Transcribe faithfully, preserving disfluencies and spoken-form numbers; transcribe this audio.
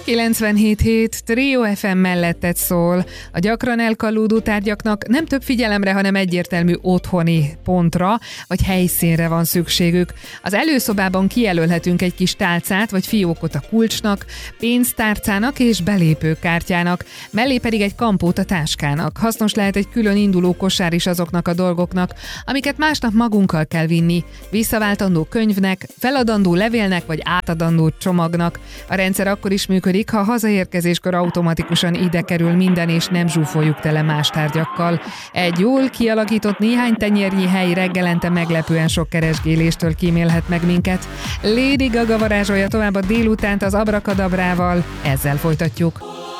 kilencvenhét hét Trio ef em mellettet szól. A gyakran elkallódó tárgyaknak nem több figyelemre, hanem egyértelmű otthoni pontra vagy helyszínre van szükségük. Az előszobában kijelölhetünk egy kis tálcát vagy fiókot a kulcsnak, pénztárcának és belépőkártyának, mellé pedig egy kampót a táskának. Hasznos lehet egy külön induló kosár is azoknak a dolgoknak, amiket másnap magunkkal kell vinni, visszaváltandó könyvnek, feladandó levélnek vagy átadandó csomagnak. A rendszer akkor is működik, ha hazaérkezéskor automatikusan ide kerül minden és nem zsúfoljuk tele más tárgyakkal. Egy jól kialakított néhány tenyérnyi hely reggelente meglepően sok keresgéléstől kímélhet meg minket. Lady Gaga varázsolja tovább a délutánt az Abracadabrával, ezzel folytatjuk.